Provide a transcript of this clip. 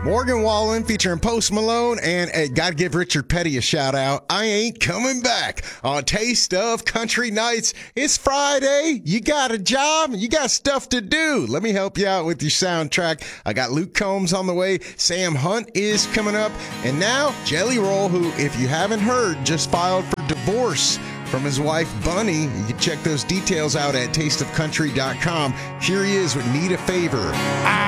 Morgan Wallen featuring Post Malone, and gotta give Richard Petty a shout out. I ain't coming back on Taste of Country Nights. It's Friday. You got a job. You got stuff to do. Let me help you out with your soundtrack. I got Luke Combs on the way. Sam Hunt is coming up. And now Jelly Roll, who, if you haven't heard, just filed for divorce from his wife, Bunny. You can check those details out at tasteofcountry.com. Here he is with Need a Favor.